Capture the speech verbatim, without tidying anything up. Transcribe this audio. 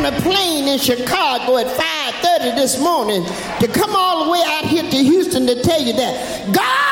a plane in Chicago at five thirty this morning to come all the way out here to Houston to tell you that God